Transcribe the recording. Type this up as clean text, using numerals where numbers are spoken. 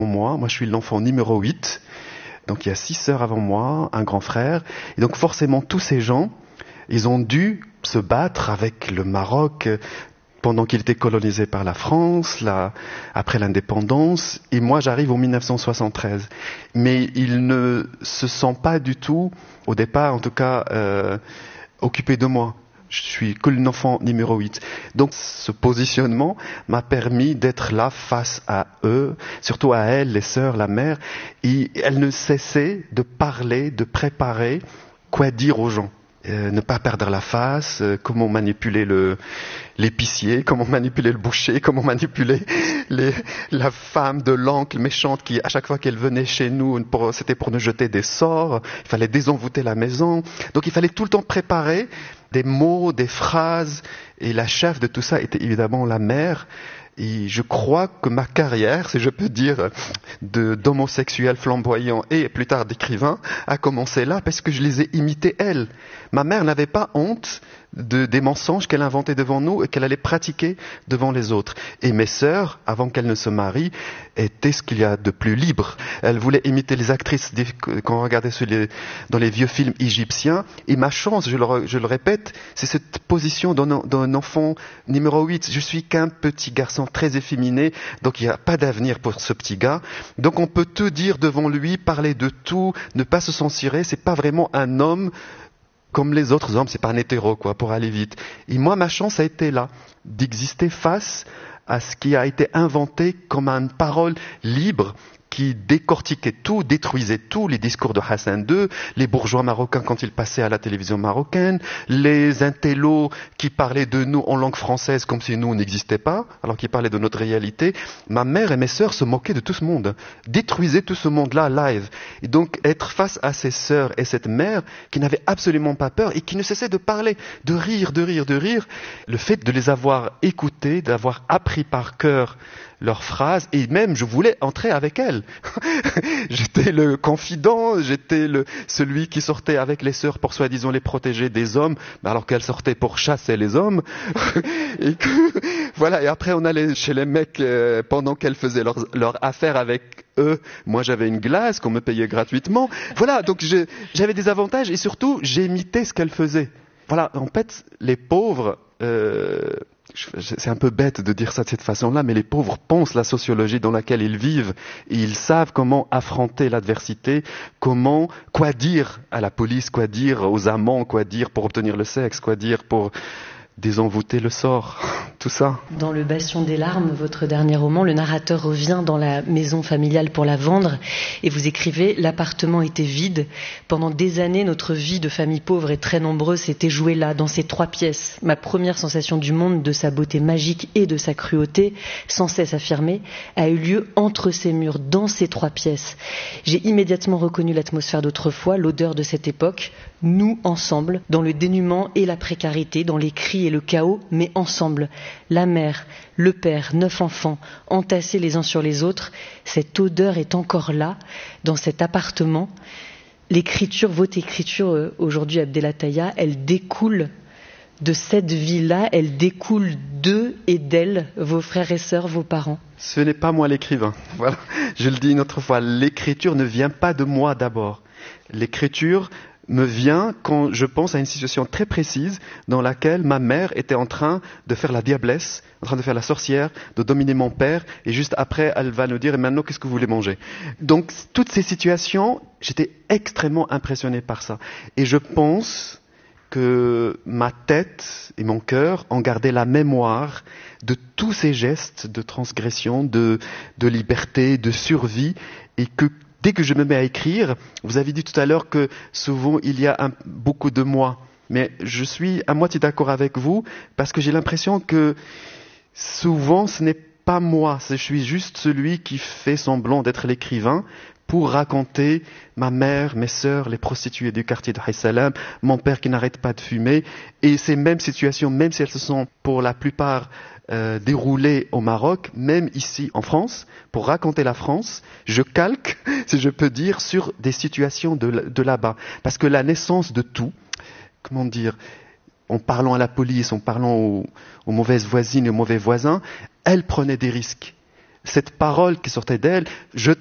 Moi, je suis l'enfant numéro 8. Donc il y a 6 sœurs avant moi, un grand frère. Et donc forcément, tous ces gens, ils ont dû se battre avec le Maroc pendant qu'il était colonisé par la France, après l'indépendance. Et moi, j'arrive en 1973. Mais ils ne se sentent pas du tout, au départ en tout cas, occupés de moi. Je suis que l'enfant numéro 8. Donc ce positionnement m'a permis d'être là face à eux, surtout à elles, les sœurs, la mère. Et elles ne cessaient de parler, de préparer quoi dire aux gens. Ne pas perdre la face, comment manipuler l'épicier, comment manipuler le boucher, comment manipuler la femme de l'oncle méchante qui, à chaque fois qu'elle venait chez nous, c'était pour nous jeter des sorts. Il fallait désenvoûter la maison. Donc il fallait tout le temps préparer des mots, des phrases. Et la chef de tout ça était évidemment la mère. Et je crois que ma carrière, si je peux dire, d'homosexuel flamboyant et plus tard d'écrivain, a commencé là parce que je les ai imités elles. Ma mère n'avait pas honte des mensonges qu'elle inventait devant nous et qu'elle allait pratiquer devant les autres. Et mes sœurs, avant qu'elles ne se marient, étaient ce qu'il y a de plus libre. Elles voulaient imiter les actrices quand on regardait dans les vieux films égyptiens. Et ma chance, je le répète, c'est cette position d'un enfant numéro 8. Je suis qu'un petit garçon très efféminé, donc il n'y a pas d'avenir pour ce petit gars. Donc on peut tout dire devant lui, parler de tout, ne pas se censurer. C'est pas vraiment un homme comme les autres hommes, c'est pas un hétéro, pour aller vite. Et moi, ma chance a été là, d'exister face à ce qui a été inventé comme une parole libre, qui décortiquait tout, détruisait tout, les discours de Hassan II, les bourgeois marocains quand ils passaient à la télévision marocaine, les intellos qui parlaient de nous en langue française comme si nous n'existions pas, alors qu'ils parlaient de notre réalité. Ma mère et mes sœurs se moquaient de tout ce monde, détruisaient tout ce monde-là live. Et donc être face à ces sœurs et cette mère qui n'avaient absolument pas peur et qui ne cessaient de parler, de rire, le fait de les avoir écoutées, d'avoir appris par cœur leurs phrases, et même je voulais entrer avec elles. J'étais le confident, j'étais celui qui sortait avec les sœurs pour soi-disant les protéger des hommes, alors qu'elles sortaient pour chasser les hommes. Et voilà, et après on allait chez les mecs pendant qu'elles faisaient leur affaire avec eux. Moi j'avais une glace qu'on me payait gratuitement. Voilà, donc j'avais des avantages et surtout j'imitais ce qu'elles faisaient. Voilà, en fait, les pauvres... c'est un peu bête de dire ça de cette façon-là, mais les pauvres pensent la sociologie dans laquelle ils vivent et ils savent comment affronter l'adversité, quoi dire à la police, quoi dire aux amants, quoi dire pour obtenir le sexe, quoi dire pour désenvoûter le sort, tout ça. Dans Le Bastion des larmes, votre dernier roman, le narrateur revient dans la maison familiale pour la vendre et vous écrivez « L'appartement était vide. Pendant des années, notre vie de famille pauvre et très nombreuse s'était jouée là, dans ces 3 pièces. Ma première sensation du monde, de sa beauté magique et de sa cruauté, sans cesse affirmée, a eu lieu entre ces murs, dans ces 3 pièces. J'ai immédiatement reconnu l'atmosphère d'autrefois, l'odeur de cette époque, nous ensemble, dans le dénuement et la précarité, dans les cris et le chaos, mais ensemble. La mère, le père, 9 enfants, entassés les uns sur les autres. Cette odeur est encore là, dans cet appartement. L'écriture, votre écriture aujourd'hui, Abdelataya, elle découle de cette vie-là, elle découle d'eux et d'elles, vos frères et sœurs, vos parents. Ce n'est pas moi l'écrivain. Voilà. Je le dis une autre fois, l'écriture ne vient pas de moi d'abord. L'écriture me vient quand je pense à une situation très précise dans laquelle ma mère était en train de faire la diablesse, en train de faire la sorcière, de dominer mon père, et juste après, elle va nous dire « Et maintenant, qu'est-ce que vous voulez manger ?» Donc, toutes ces situations, j'étais extrêmement impressionné par ça. Et je pense que ma tête et mon cœur ont gardé la mémoire de tous ces gestes de transgression, de liberté, de survie, et que dès que je me mets à écrire, vous avez dit tout à l'heure que souvent il y a beaucoup de moi, mais je suis à moitié d'accord avec vous parce que j'ai l'impression que souvent ce n'est pas moi, je suis juste celui qui fait semblant d'être l'écrivain pour raconter ma mère, mes sœurs, les prostituées du quartier de Haït Salam, mon père qui n'arrête pas de fumer, et ces mêmes situations, même si elles se sont pour la plupart déroulées au Maroc, même ici en France, pour raconter la France, je calque, si je peux dire, sur des situations de là-bas. Parce que la naissance de tout, comment dire, en parlant à la police, en parlant aux mauvaises voisines et aux mauvais voisins, elle prenait des risques. cette parole qui sortait d'elle, je